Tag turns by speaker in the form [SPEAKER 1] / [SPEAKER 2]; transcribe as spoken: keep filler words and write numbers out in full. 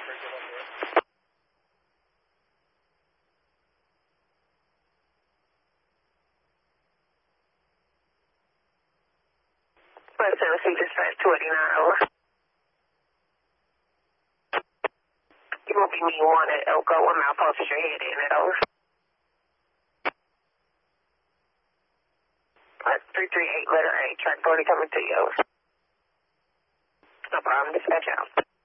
[SPEAKER 1] West Tennessee Dispatch two eighty-nine, over. You won't be me one at Elko. What malpost is your head in it, over? That's three three eight, letter A. Track forty coming to you, over. No problem. Dispatch out.